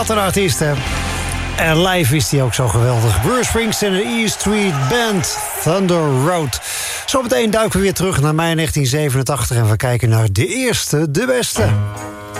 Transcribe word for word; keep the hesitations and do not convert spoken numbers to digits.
Wat een artiest, hè? En live is hij ook zo geweldig. Bruce Springsteen en E Street Band, Thunder Road. Zometeen duiken we weer terug naar mei negentien zevenentachtig... en we kijken naar de eerste, de beste.